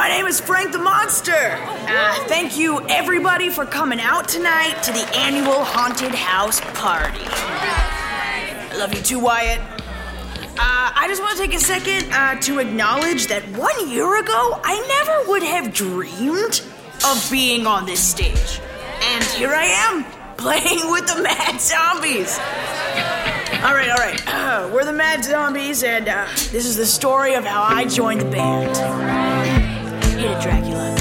My name is Frank the Monster. Thank you, everybody, for coming out tonight to the annual Haunted House Party. I love you too, Wyatt. I just want to take a second to acknowledge that 1 year ago, I never would have dreamed of being on this stage. And here I am, playing with the Mad Zombies. All right. We're the Mad Zombies, and this is the story of how I joined the band. Hit it, Dracula.